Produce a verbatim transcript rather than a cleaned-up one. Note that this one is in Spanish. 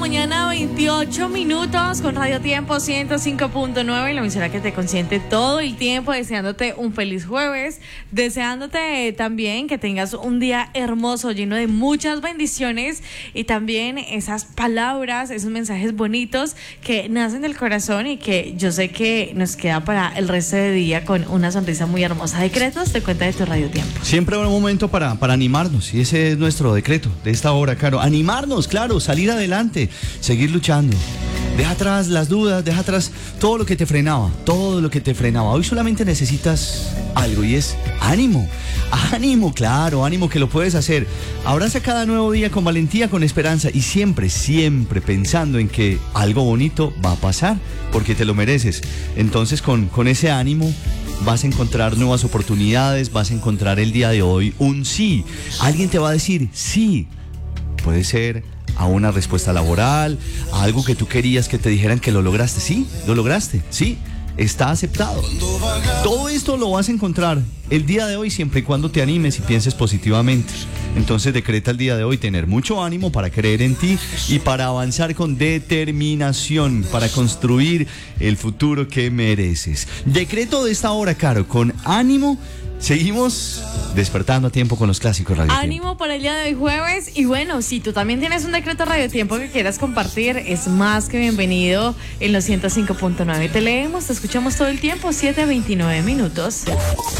mañana, veintiocho minutos, con Radio Tiempo ciento cinco punto nueve, la emisora que te consiente todo el tiempo, deseándote un feliz jueves, deseándote también que tengas un día hermoso, lleno de muchas bendiciones y también esas palabras, esos mensajes bonitos que nacen del corazón y que yo sé que nos queda para el resto del día con una sonrisa muy hermosa. Decretos, te cuenta de tu Radio Tiempo. Siempre habrá un momento para, para animarnos y ese es nuestro decreto de esta hora, Caro. Animarnos, claro, salir adelante, seguir luchando. Deja atrás las dudas, deja atrás todo lo que te frenaba, todo lo que te frenaba. Hoy solamente necesitas algo y es ánimo. Ánimo, claro, ánimo que lo puedes hacer. Abraza cada nuevo día con valentía, con esperanza y siempre, siempre pensando en que algo bonito va a pasar porque te lo mereces. Entonces con, con ese ánimo vas a encontrar nuevas oportunidades, vas a encontrar el día de hoy un sí. Alguien te va a decir sí. Puede ser a una respuesta laboral, a algo que tú querías que te dijeran que lo lograste. Sí, lo lograste, sí, está aceptado. Todo esto lo vas a encontrar el día de hoy siempre y cuando te animes y pienses positivamente. Entonces decreta el día de hoy tener mucho ánimo para creer en ti y para avanzar con determinación, para construir el futuro que mereces. Decreto de esta hora, Caro, con ánimo. Seguimos despertando a tiempo con los clásicos Radio Ánimo Tiempo. por el día de hoy jueves. Y bueno, si tú también tienes un decreto Radio Tiempo que quieras compartir, es más que bienvenido en los ciento cinco punto nueve. Te leemos, te escuchamos todo el tiempo, siete veintinueve minutos.